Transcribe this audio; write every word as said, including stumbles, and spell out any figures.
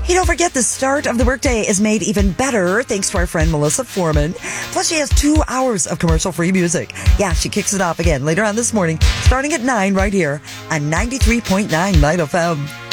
You don't forget the start of the workday is made even better thanks to our friend Melissa Foreman. Plus, she has two hours of commercial-free music. Yeah, she kicks it off again later on this morning, starting at nine right here on ninety-three point nine Night F M.